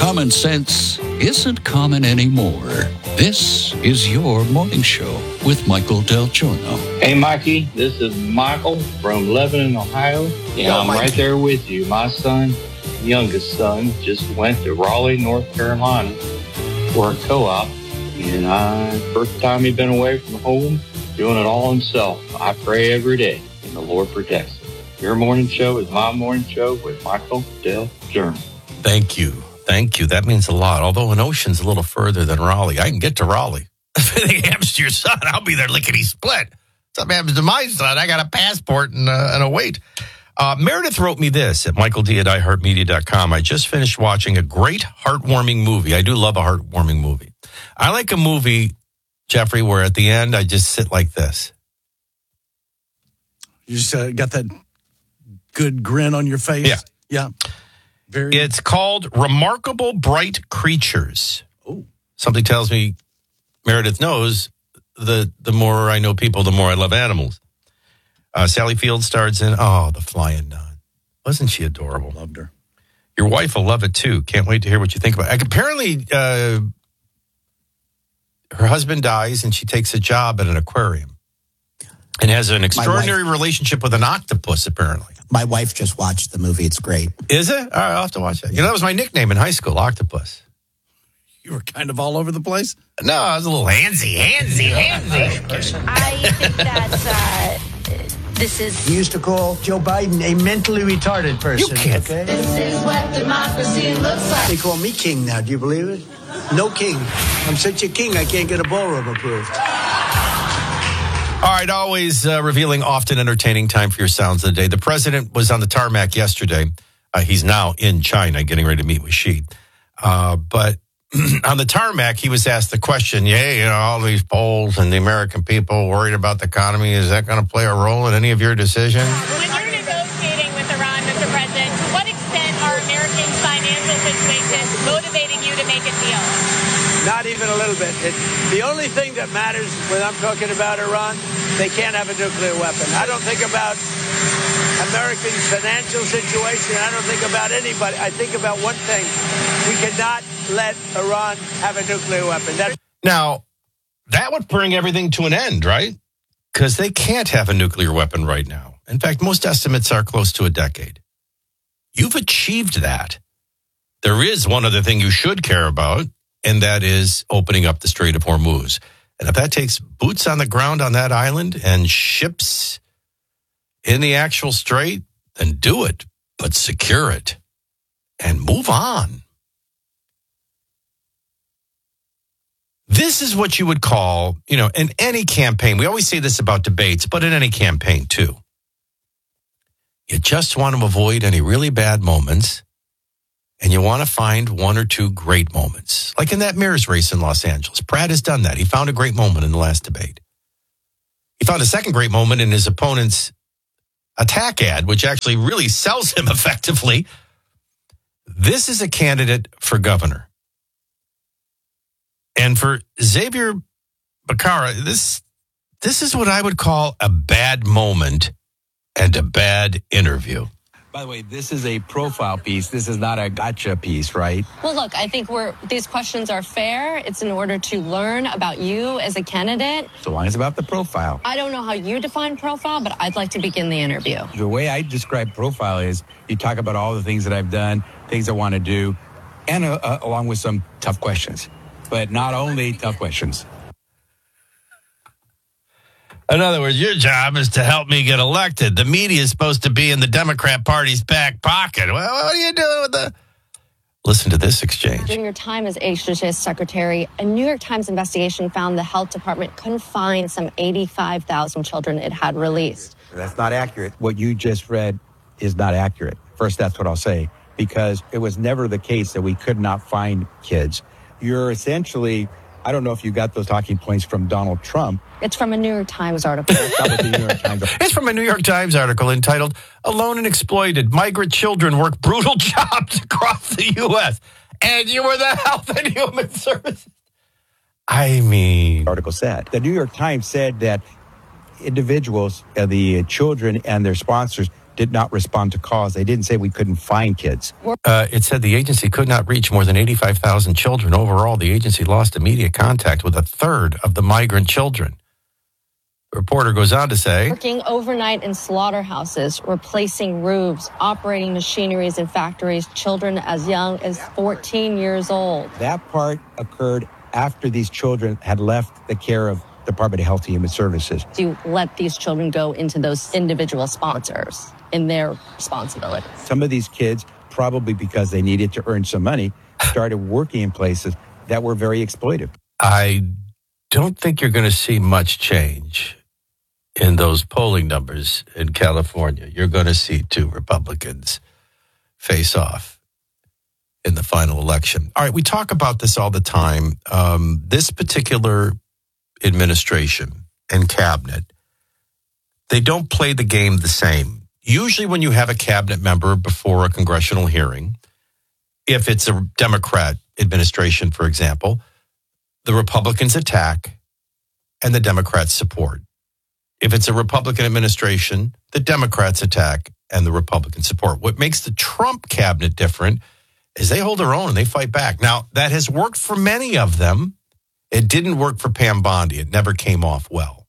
Common sense isn't common anymore. This is your morning show with Michael Del Giorno. Hey, Mikey, this is Michael from Lebanon, Ohio. Yeah, I'm right there with you. My son, youngest son, just went to Raleigh, North Carolina for a co-op. And first time he'd been away from home, doing it all himself. I pray every day, and the Lord protects him. Your morning show is my morning show with Michael Del Giorno. Thank you. Thank you. That means a lot. Although an ocean's a little further than Raleigh. I can get to Raleigh. If anything happens to your son, I'll be there lickety-split. Something happens to my son, I got a passport and a wait. Meredith wrote me this at michaeld@iheartmedia.com. I just finished watching a great heartwarming movie. I do love a heartwarming movie. I like a movie, Jeffrey, where at the end I just sit like this. You just got that good grin on your face? Yeah. Yeah. It's called Remarkable Bright Creatures. Oh. Something tells me Meredith knows the more I know people, the more I love animals. Sally Field stars in, the Flying Nun. Wasn't she adorable? Loved her. Your wife will love it, too. Can't wait to hear what you think about it. Apparently, her husband dies, and she takes a job at an aquarium and has an extraordinary relationship with an octopus, apparently. My wife just watched the movie. It's great. Is it? All right, I'll have to watch that. That was my nickname in high school, Octopus. You were kind of all over the place? No, I was a little handsy. I think that this is... We used to call Joe Biden a mentally retarded person. You can't. Okay? This is what democracy looks like. They call me king now. Do you believe it? No king. I'm such a king, I can't get a ballroom approved. All right, always revealing, often entertaining time for your sounds of the day. The president was on the tarmac yesterday. He's now in China getting ready to meet with Xi. But on the tarmac, he was asked the question, all these polls and the American people worried about the economy, is that going to play a role in any of your decisions? When you're negotiating with Iran, Mr. President, to what extent are Americans' financial situations motivating you to make a deal? Not even a little bit. The only thing that matters when I'm talking about Iran, they can't have a nuclear weapon. I don't think about Americans' financial situation. I don't think about anybody. I think about one thing. We cannot let Iran have a nuclear weapon. Now, that would bring everything to an end, right? Because they can't have a nuclear weapon right now. In fact, most estimates are close to a decade. You've achieved that. There is one other thing you should care about, and that is opening up the Strait of Hormuz. And if that takes boots on the ground on that island and ships in the actual strait, then do it, but secure it and move on. This is what you would call, in any campaign. We always say this about debates, but in any campaign too. You just want to avoid any really bad moments, and you want to find one or two great moments. Like in that mayor's race in Los Angeles. Brad has done that. He found a great moment in the last debate. He found a second great moment in his opponent's attack ad, which actually really sells him effectively. This is a candidate for governor. And for Xavier Becerra, this is what I would call a bad moment and a bad interview. By the way, this is a profile piece. This is not a gotcha piece, right? Well, look, I think these questions are fair. It's in order to learn about you as a candidate. So long as it's about the profile. I don't know how you define profile, but I'd like to begin the interview. The way I describe profile is you talk about all the things that I've done, things I want to do, and along with some tough questions. But not only tough questions. In other words, your job is to help me get elected. The media is supposed to be in the Democrat Party's back pocket. Well, what are you doing with the... Listen to this exchange. During your time as HHS secretary, a New York Times investigation found the health department couldn't find some 85,000 children it had released. That's not accurate. What you just read is not accurate. First, that's what I'll say, because it was never the case that we could not find kids. You're essentially, I don't know if you got those talking points from Donald Trump. It's from a New York Times article. It's from a New York Times article entitled, Alone and Exploited, Migrant Children Work Brutal Jobs Across the U.S. And you were the Health and Human Services. I mean... Article said. The New York Times said that individuals, the children and their sponsors, did not respond to calls. They didn't say we couldn't find kids. It said the agency could not reach more than 85,000 children. Overall, the agency lost immediate contact with a third of the migrant children. The reporter goes on to say, working overnight in slaughterhouses, replacing roofs, operating machineries in factories, children as young as 14 years old. That part occurred after these children had left the care of Department of Health and Human Services. To let these children go into those individual sponsors in their responsibility. Some of these kids, probably because they needed to earn some money, started working in places that were very exploitive. I don't think you're going to see much change in those polling numbers in California. You're going to see two Republicans face off in the final election. All right, we talk about this all the time. This particular administration and cabinet, they don't play the game the same. Usually when you have a cabinet member before a congressional hearing, if it's a Democrat administration, for example, the Republicans attack and the Democrats support. If it's a Republican administration, the Democrats attack and the Republicans support. What makes the Trump cabinet different is they hold their own and they fight back. Now, that has worked for many of them. It didn't work for Pam Bondi. It never came off well.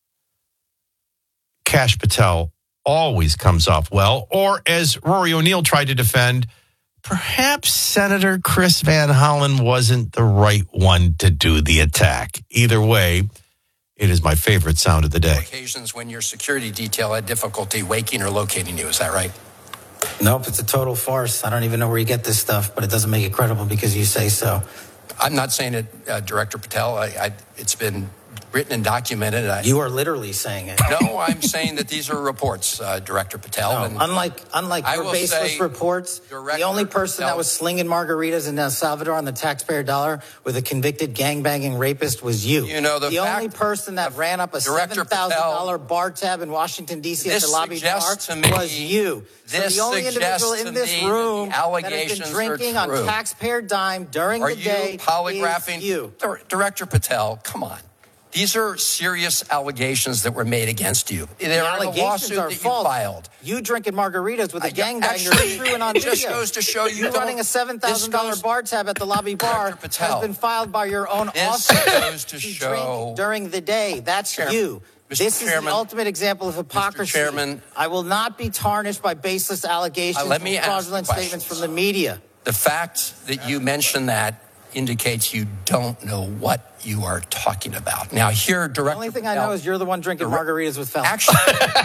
Kash Patel always comes off well. Or as Rory O'Neill tried to defend, perhaps Senator Chris Van Hollen wasn't the right one to do the attack. Either way, it is my favorite sound of the day. Occasions when your security detail had difficulty waking or locating you. Is that right? Nope, it's a total farce. I don't even know where you get this stuff, but it doesn't make it credible because you say so. I'm not saying it, Director Patel. It's been written and documented. You are literally saying it. No, I'm saying that these are reports, Director Patel. No, and unlike your baseless reports, Director the only person that was slinging margaritas in El Salvador on the taxpayer dollar with a convicted gangbanging rapist was you. You know, the only person that ran up a $7,000 bar tab in Washington, D.C. at the lobby bar was you. So the only individual in this room that has been drinking on taxpayer dime during the day is you. Director Patel, come on. These are serious allegations that were made against you. They're in a lawsuit that you filed. You drinking margaritas with a gangbanger true and on video. It just goes to show you running a $7,000 bar tab at the lobby bar has been filed by your own office. Goes to show during the day. That's you. This is the ultimate example of hypocrisy. Mr. Chairman, I will not be tarnished by baseless allegations and fraudulent statements from the media. The fact that you mentioned that indicates you don't know what you are talking about. Now, here, Director The only thing I know is you're the one drinking margaritas with felons. Actually,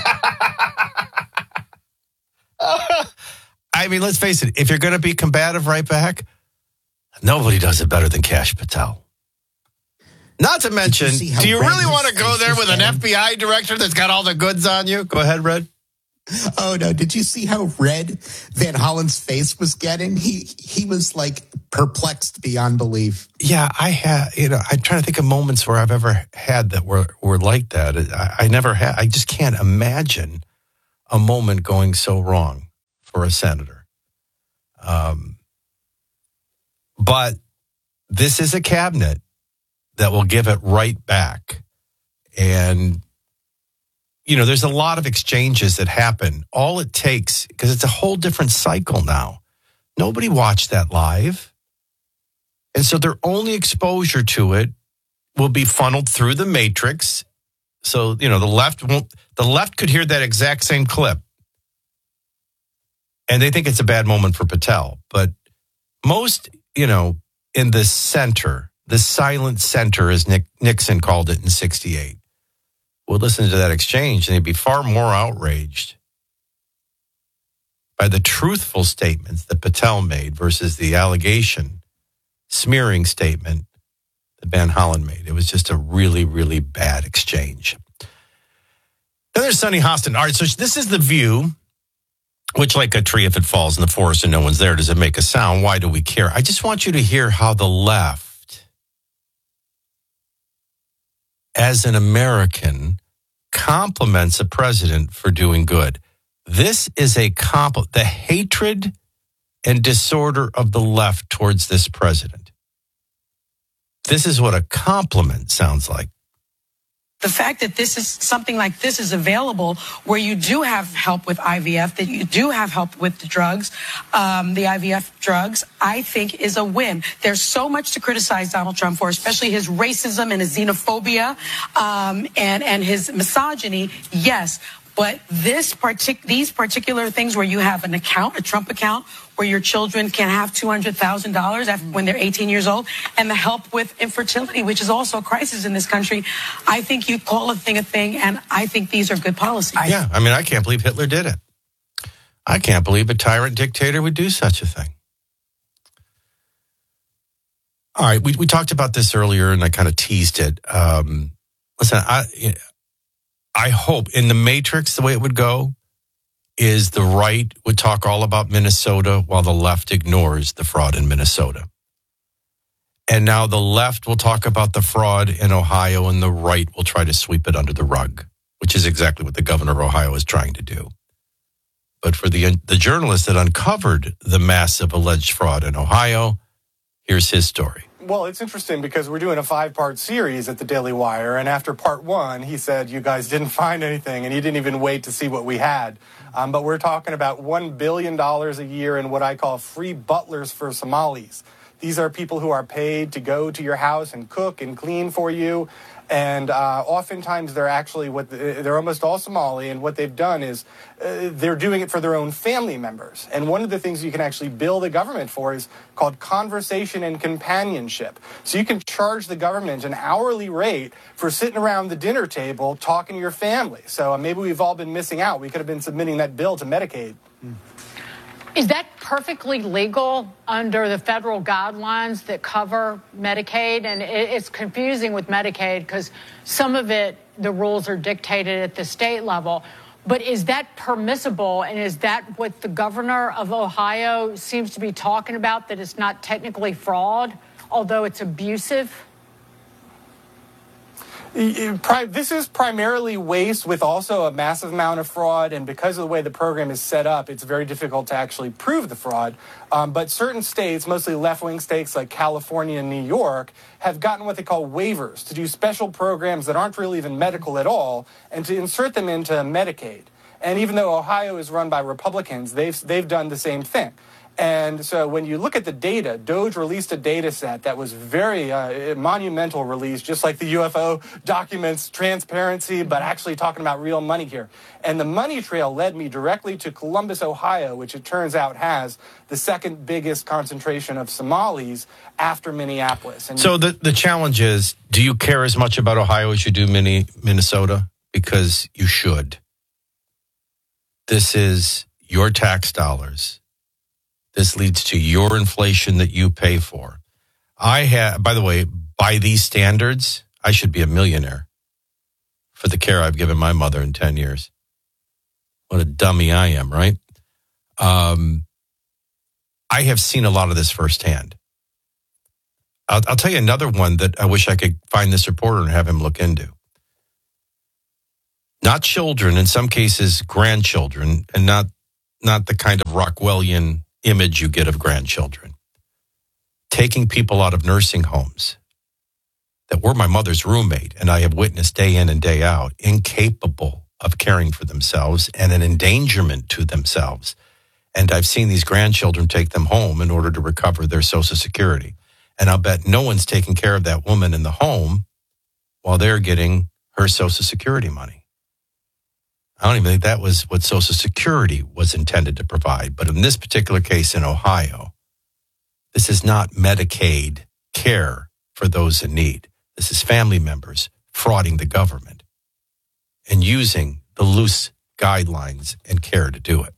I mean, let's face it. If you're going to be combative right back, nobody does it better than Kash Patel. Not to mention, do you really want to go there with an FBI director that's got all the goods on you? Go ahead, Red. Oh, no. Did you see how red Van Hollen's face was getting? He was like perplexed beyond belief. Yeah, I'm trying to think of moments where I've ever had that were like that. I never had. I just can't imagine a moment going so wrong for a senator. But this is a cabinet that will give it right back. And there's a lot of exchanges that happen. All it takes, because it's a whole different cycle now. Nobody watched that live. And so their only exposure to it will be funneled through the matrix. So, the left could hear that exact same clip. And they think it's a bad moment for Patel. But most, in the center, the silent center, as Nixon called it in 1968, would listen to that exchange and they'd be far more outraged by the truthful statements that Patel made versus the allegation, smearing statement that Van Hollen made. It was just a really, really bad exchange. Then there's Sunny Hostin. All right, so this is The View, which, like a tree, if it falls in the forest and no one's there, does it make a sound? Why do we care? I just want you to hear how the left, as an American, compliments a president for doing good. This is a compliment. The hatred and disorder of the left towards this president. This is what a compliment sounds like. The fact that this is something like this is available, where you do have help with IVF, that you do have help with the drugs, the IVF drugs, I think is a win. There's so much to criticize Donald Trump for, especially his racism and his xenophobia, and his misogyny. Yes. But these particular things where you have an account, a Trump account, where your children can have $200,000 when they're 18 years old, and the help with infertility, which is also a crisis in this country, I think you call a thing, and I think these are good policies. Yeah, I mean, I can't believe Hitler did it. I can't believe a tyrant dictator would do such a thing. All right, we talked about this earlier, and I kind of teased it. Listen, I hope in the Matrix, the way it would go is the right would talk all about Minnesota while the left ignores the fraud in Minnesota. And now the left will talk about the fraud in Ohio and the right will try to sweep it under the rug, which is exactly what the governor of Ohio is trying to do. But for the journalist that uncovered the massive alleged fraud in Ohio, here's his story. Well, it's interesting because we're doing a 5-part series at the Daily Wire, and after part 1, he said you guys didn't find anything, and he didn't even wait to see what we had. But we're talking about $1 billion a year in what I call free butlers for Somalis. These are people who are paid to go to your house and cook and clean for you. And oftentimes they're almost all Somali, and what they've done is they're doing it for their own family members. And one of the things you can actually bill the government for is called conversation and companionship. So you can charge the government an hourly rate for sitting around the dinner table talking to your family. So maybe we've all been missing out. We could have been submitting that bill to Medicaid. Is that perfectly legal under the federal guidelines that cover Medicaid? And it's confusing with Medicaid because some of it, the rules are dictated at the state level. But is that permissible? And is that what the governor of Ohio seems to be talking about, that it's not technically fraud, although it's abusive? This is primarily waste with also a massive amount of fraud, and because of the way the program is set up, it's very difficult to actually prove the fraud. But certain states, mostly left-wing states like California and New York, have gotten what they call waivers to do special programs that aren't really even medical at all and to insert them into Medicaid. And even though Ohio is run by Republicans, they've done the same thing. And so when you look at the data, DOJ released a data set that was very monumental release, just like the UFO documents, transparency, but actually talking about real money here. And the money trail led me directly to Columbus, Ohio, which it turns out has the second biggest concentration of Somalis after Minneapolis. And so the challenge is, do you care as much about Ohio as you do Minnesota? Because you should. This is your tax dollars. This leads to your inflation that you pay for. By the way, by these standards, I should be a millionaire for the care I've given my mother in 10 years. What a dummy I am, right? I have seen a lot of this firsthand. I'll tell you another one that I wish I could find this reporter and have him look into. Not children, in some cases grandchildren, and not the kind of Rockwellian image you get of grandchildren. Taking people out of nursing homes that were my mother's roommate, and I have witnessed day in and day out, incapable of caring for themselves and an endangerment to themselves. And I've seen these grandchildren take them home in order to recover their Social Security. And I'll bet no one's taking care of that woman in the home while they're getting her Social Security money. I don't even think that was what Social Security was intended to provide. But in this particular case in Ohio, this is not Medicaid care for those in need. This is family members frauding the government and using the loose guidelines and care to do it.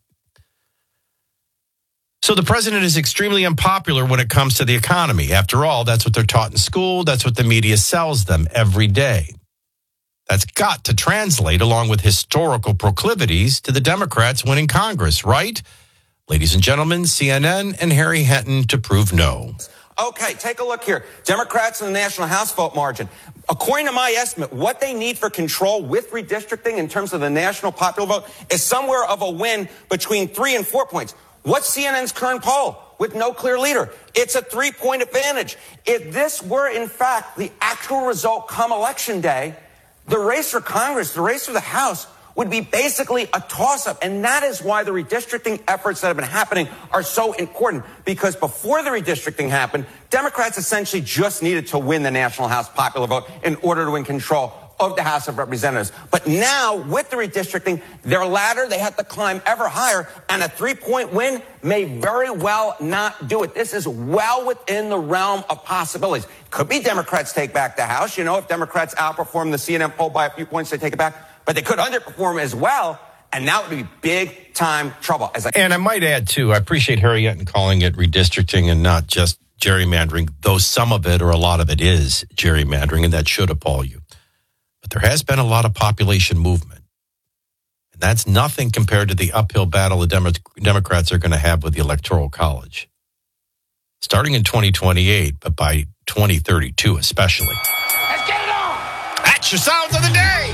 So the president is extremely unpopular when it comes to the economy. After all, that's what they're taught in school. That's what the media sells them every day. That's got to translate along with historical proclivities to the Democrats winning Congress, right? Ladies and gentlemen, CNN and Harry Henton to prove no. Okay, take a look here. Democrats in the national House vote margin. According to my estimate, what they need for control with redistricting in terms of the national popular vote is somewhere of a win between 3 and 4 points. What's CNN's current poll with no clear leader? It's a 3-point advantage. If this were, in fact, the actual result come election day, the race for Congress, the race for the House would be basically a toss-up. And that is why the redistricting efforts that have been happening are so important. Because before the redistricting happened, Democrats essentially just needed to win the National House popular vote in order to win control of the House of Representatives. But now, with the redistricting, their ladder, they have to climb ever higher, and a 3-point win may very well not do it. This is well within the realm of possibilities. Could be Democrats take back the House. You know, if Democrats outperform the CNN poll by a few points, they take it back. But they could underperform as well, and that would be big-time trouble. And I might add, too, I appreciate Harry Yetton calling it redistricting and not just gerrymandering, though some of it or a lot of it is gerrymandering, and that should appall you. But there has been a lot of population movement. And that's nothing compared to the uphill battle the Democrats are going to have with the Electoral College. Starting in 2028, but by 2032 especially. Let's get it on! That's your sounds of the day!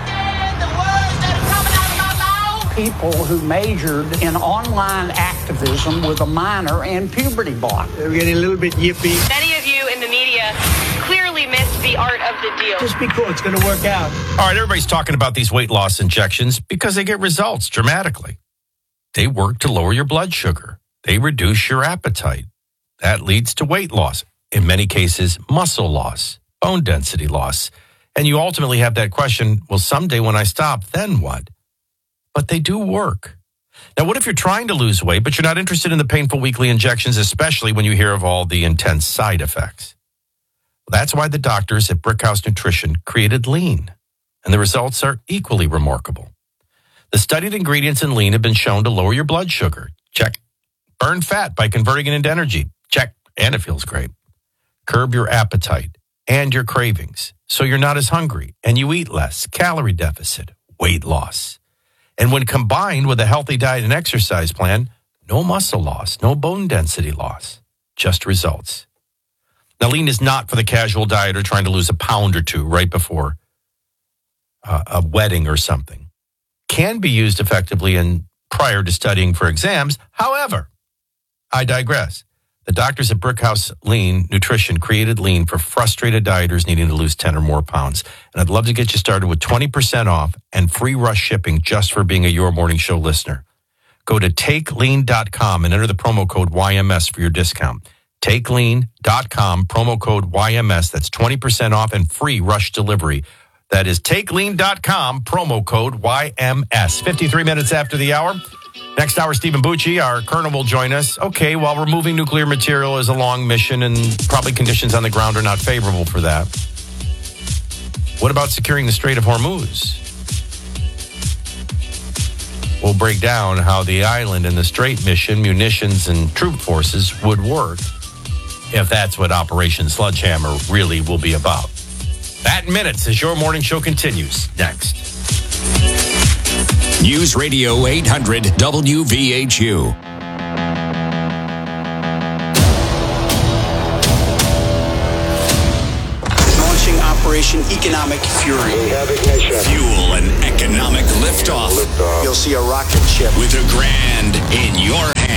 People who majored in online activism with a minor in puberty block. They're getting a little bit yippy. Many of you in the media clearly missed the art of the deal. Just be cool. It's going to work out. All right, everybody's talking about these weight loss injections because they get results dramatically. They work to lower your blood sugar. They reduce your appetite. That leads to weight loss. In many cases, muscle loss, bone density loss. And you ultimately have that question, well, someday when I stop, then what? But they do work. Now, what if you're trying to lose weight, but you're not interested in the painful weekly injections, especially when you hear of all the intense side effects? Well, that's why the doctors at Brickhouse Nutrition created Lean, and the results are equally remarkable. The studied ingredients in Lean have been shown to lower your blood sugar. Check. Burn fat by converting it into energy. Check. And it feels great. Curb your appetite and your cravings so you're not as hungry and you eat less. Calorie deficit, weight loss. And when combined with a healthy diet and exercise plan, no muscle loss, no bone density loss, just results. Now, Lean is not for the casual dieter trying to lose a pound or two right before a wedding or something. Can be used effectively and prior to studying for exams. However, I digress. The doctors at Brickhouse Lean Nutrition created Lean for frustrated dieters needing to lose 10 or more pounds. And I'd love to get you started with 20% off and free rush shipping just for being a Your Morning Show listener. Go to takelean.com and enter the promo code YMS for your discount. Takelean.com, promo code YMS. That's 20% off and free rush delivery. That is takelean.com, promo code YMS. 53 minutes after the hour. Next hour, Stephen Bucci, our colonel, will join us. Okay, while removing nuclear material is a long mission and probably conditions on the ground are not favorable for that. What about securing the Strait of Hormuz? We'll break down how the island and the Strait mission, munitions, and troop forces would work if that's what Operation Sledgehammer really will be about. That in minutes as Your Morning Show continues. Next. News Radio 800 WVHU. Launching Operation Economic Fury. We have ignition. Fuel and economic liftoff. You'll see a rocket ship with a grand in your hand.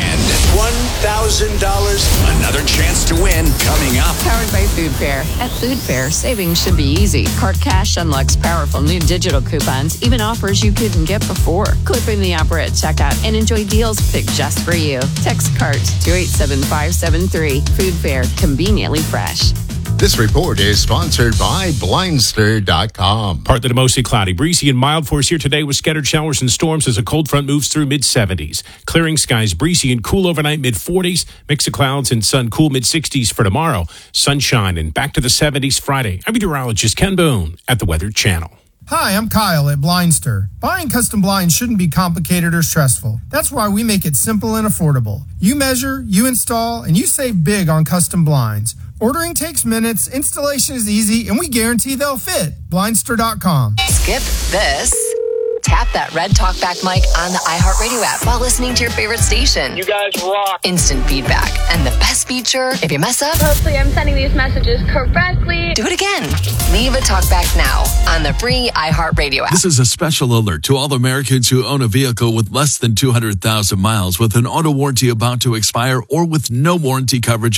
$1,000. Another chance to win coming up. Powered by Food Fair. At Food Fair, savings should be easy. Cart Cash unlocks powerful new digital coupons, even offers you couldn't get before. Clip in the opera at checkout and enjoy deals picked just for you. Text CART to 87573. Food Fair, conveniently fresh. This report is sponsored by Blindster.com. Partly to mostly cloudy, breezy and mild for us here today with scattered showers and storms as a cold front moves through mid-70s. Clearing skies, breezy and cool overnight, mid-40s. Mix of clouds and sun, cool mid-60s for tomorrow. Sunshine and back to the 70s Friday. I'm meteorologist Ken Boone at the Weather Channel. Hi, I'm Kyle at Blindster. Buying custom blinds shouldn't be complicated or stressful. That's why we make it simple and affordable. You measure, you install, and you save big on custom blinds. Ordering takes minutes, installation is easy, and we guarantee they'll fit. Blindster.com. Skip this. Tap that red talkback mic on the iHeartRadio app while listening to your favorite station. You guys rock. Instant feedback. And the best feature, if you mess up, Hopefully I'm sending these messages correctly. do it again. Leave a talkback now on the free iHeartRadio app. This is a special alert to all Americans who own a vehicle with less than 200,000 miles with an auto warranty about to expire or with no warranty coverage at all.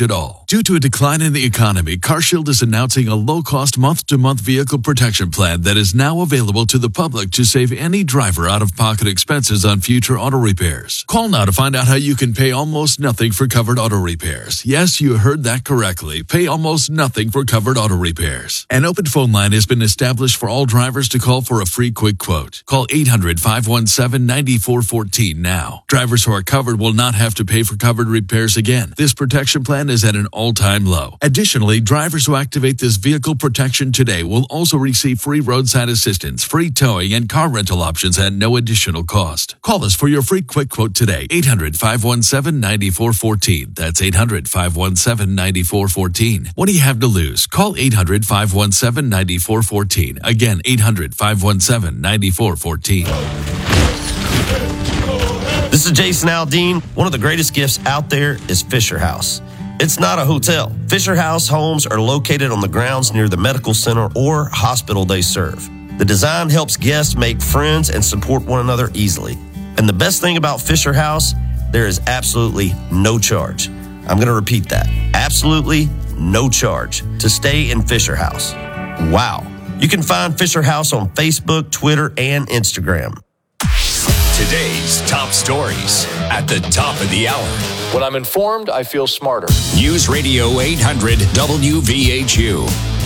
Due to a decline in the economy, CarShield is announcing a low-cost month-to-month vehicle protection plan that is now available to the public to save any driver out-of-pocket expenses on future auto repairs. Call now to find out how you can pay almost nothing for covered auto repairs. Yes, you heard that correctly. Pay almost nothing for covered auto repairs. An open phone line has been established for all drivers to call for a free quick quote. Call 800-517-9414 now. Drivers who are covered will not have to pay for covered repairs again. This protection plan is at an all-time low. Additionally, drivers who activate this vehicle protection today will also receive free roadside assistance, free towing, and car rental options at no additional cost. Call us for your free quick quote today. 800-517-9414. That's 800-517-9414. What do you have to lose? Call 800-517-9414. Again, 800-517-9414. This is Jason Aldean. One of the greatest gifts out there is Fisher House. It's not a hotel. Fisher House homes are located on the grounds near the medical center or hospital they serve. The design helps guests make friends and support one another easily. And the best thing about Fisher House, there is absolutely no charge. I'm going to repeat that. Absolutely no charge to stay in Fisher House. Wow. You can find Fisher House on Facebook, Twitter, and Instagram. Today's top stories at the top of the hour. When I'm informed, I feel smarter. News Radio 800 WVHU.